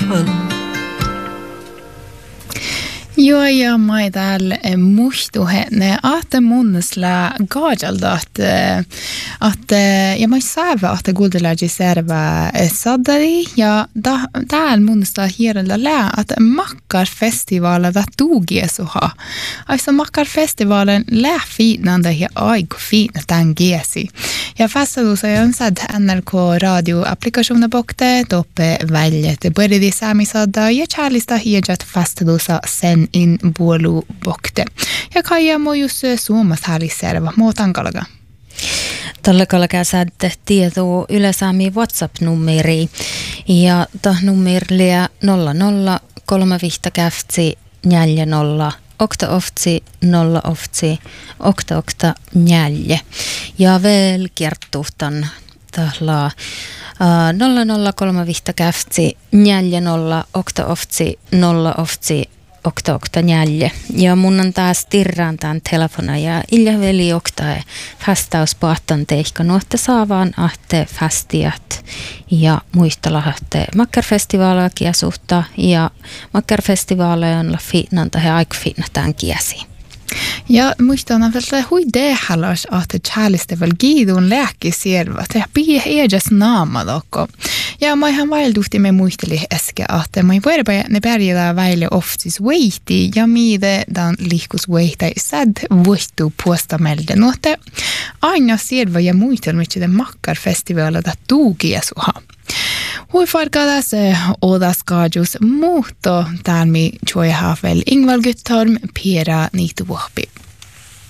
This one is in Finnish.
on. Joo, ja mä täällä muistuhenne, että munnusla gaajalda, että ja mä säävä, että kuultelaaji servä saddari, ja täällä munnusla hierellä lää, että makkarfestivaaleita tuugiesuha. Aissa makkarfestivalen lää fiinanda ja aiku fiina tämän giesi. Ja festivalussa on sad NRK radio-applikationer bokte, toppe väljet började saamisadda, ja kärlistä hiedjat festivalussa sen in buolu bokte. Ja kaija mojus suomas häriserva muutankalaga. Tällä kalkaa saadte tieto Yle-Saami WhatsApp-numeri ja nummerlia 00 35 40 okta-oftsi 0 oftsi okta 4 ja vielä kertuhtan tällä 00 35 40 okta-oftsi 0 oftsi okta 4. Ja mun on taas tirraan tämän telefona ja illa veli oktae fastaus paattan teikka nuotta saavaan ahte fastiat ja muistalahatte makkarfestivaalakia suhta ja makkarfestivaaleja on la finnanta he aika finnatään kiesi. Ja muistan, että hui dehalas, että chälistä väl giidun lääkisierva, että pii edes naamalokko. Ja mä ihan vailduhti me muisteli äsken, että mä voin ne pärjätä väille oftis veihti ja miide dan liikus veihtä sad vuostu puostamelden. No, että aina sierva ja muistelma, että makkarfestivaalata tuugiesuha. Hui farkadas odas kaajus muutto, täällä mi tjoja hafel Ingvar Guttorm, Pera Niituvuopi.